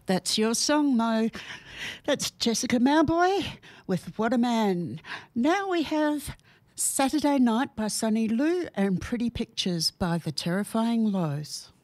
That's your song, Mo. That's Jessica Mauboy with What a Man. Now we have Saturday Night by Sunny Lou and Pretty Pictures by The Terrifying Lows.